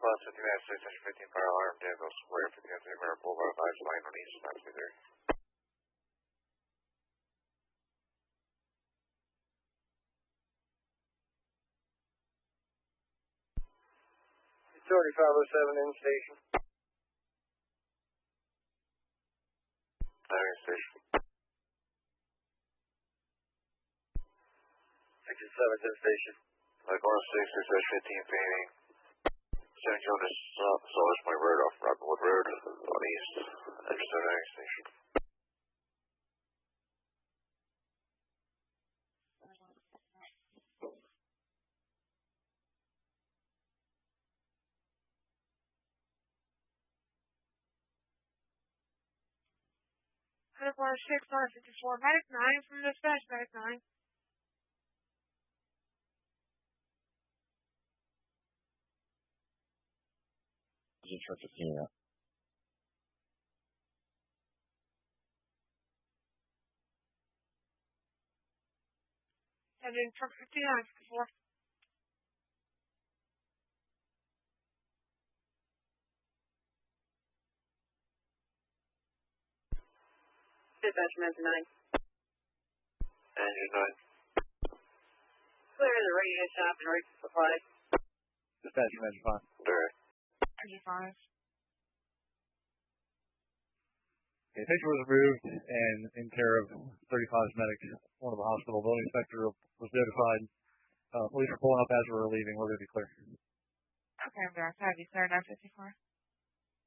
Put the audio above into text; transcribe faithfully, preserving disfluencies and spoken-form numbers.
Plus, fifty-nine, station fifteen, fire alarm, Danville Square, fifty-nine, Mary Boulevard, advise line on east, not to be there. thirty-five oh seven in station. nine in station. sixty-seven in station. Like one oh six, six fifteen, painting. San Jonas, Solars, my road off Rockwood Road on east. Extra nine station. four six, four fifty-four, Medic nine from dispatch, Medic nine. Just for fifteen, yeah. Heading for fifty-nine, fifty-four. Dispatch, Medic nine. Engine nine. Clear the radio shop and radio supply. Dispatch, Engine five. Direct. Engine five. Okay, patient was removed and in care of thirty-five's medic. One of the hospital building inspector was notified. Uh, police are pulling up as we were leaving. We're going to be clear. Okay, I'm back. Have you cleared nine fifty-four?